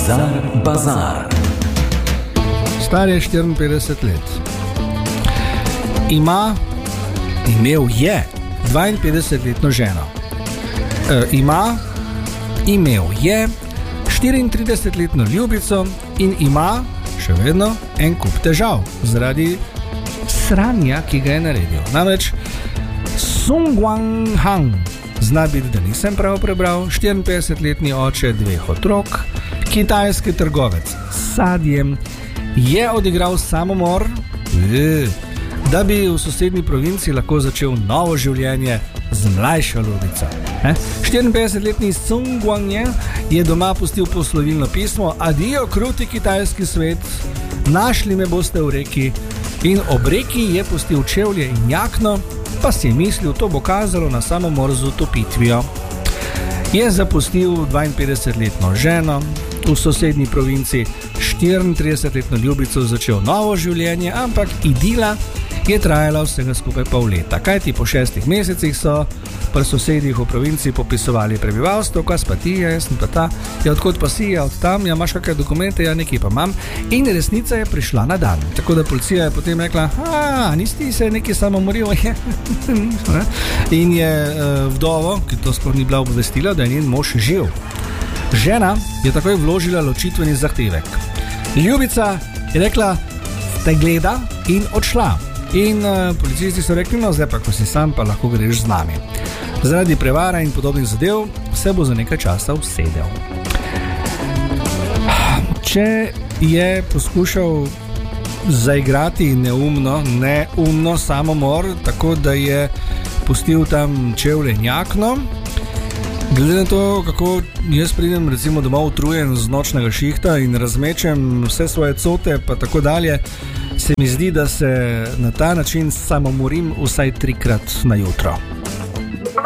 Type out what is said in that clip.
Bazar. Star je 54 let. Imel je 52-letno ženo. Imel je 34-letno ljubico in ima še vedno en kup težav zaradi sranja, ki ga je naredil. Namreč Sung Wang Hang, zna biti, da nisem prav prebral, 54-letni oče 2 otrok, kitajski trgovec s sadjem, je odigral samomor, da bi v sosednji provinci lahko začel novo življenje z mlajšo ljubico. 54-letni Sung Wang je doma pustil poslovilno pismo: adijo, kruti kitajski svet, našli me boste v reki, in ob reki je pustil čevlje in jakno, pa si je mislil, to bo kazalo na samomor z utopitvijo. Je zapustil 52-letno ženo, v sosednji provinci 34-letno ljubico začel novo življenje, ampak idila je trajala vsega skupaj pol leta. Kajti po 6 mesecih so pri sosedih v provinci popisovali prebivalstvo, kaj pa ti, jaz sem pa ta, odkot pa si, od tam, imaš kakšne dokumente, nekaj pa imam. In resnica je prišla na dan. Tako da policija je potem rekla, nisi se nekaj samomoril, in je vdovo, ki to sploh ni bila obvestila, da je njen mož živ. Žena je takoj vložila ločitveni zahtevek. Ljubica je rekla, te gleda, in odšla. In policisti so rekli, no zdaj pa, ko si sam, pa lahko greš z nami. Zaradi prevara in podobnih zadev se bo za nekaj časa usedel. Če je poskušal zaigrati neumno samomor, tako da je pustil tam čevlje in jakno, glede na to, kako jaz pridem recimo domov utrujen z nočnega šihta in razmečem vse svoje cote pa tako dalje, se mi zdi, da se na ta način samomorim vsaj 3-krat na jutro.